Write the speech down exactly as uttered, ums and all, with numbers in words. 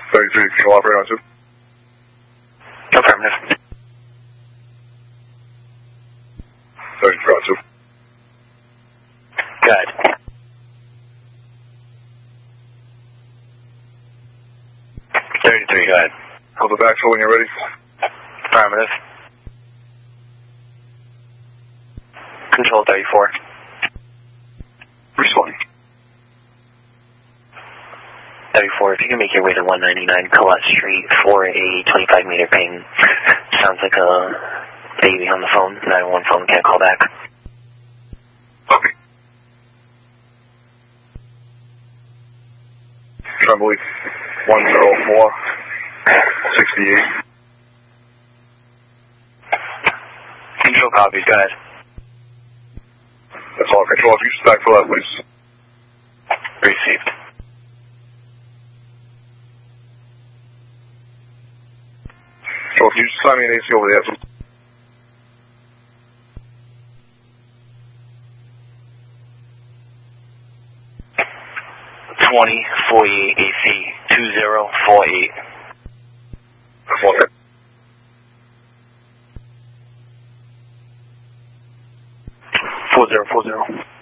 thirty-three, can you operate on two? Affirmative. thirty-three on two. Good. thirty-three, go ahead. Hold the back foot when you're ready. Affirmative. Control thirty-four. Responding. thirty-four, if you can make your way to one ninety-nine Colette Street for a twenty-five meter ping. Sounds like a baby on the phone. nine one one phone, can't call back. Okay. Trembly, one zero four, sixty-eight. Control copies, go ahead. That's all. Control, if you stack for that, please. Received. Control, can you just sign me an A C over there, please? twenty forty-eight A C, two zero four eight. That's all. Okay. four zero four zero.